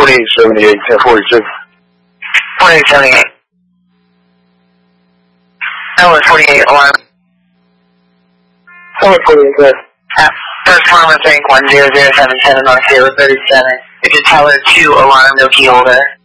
4878, 1042. 4878. Number 48, alarm. Number 48, good. First Farmer Bank 10077 North Taylor 37. It's a Teller 2 alarm, no key holder.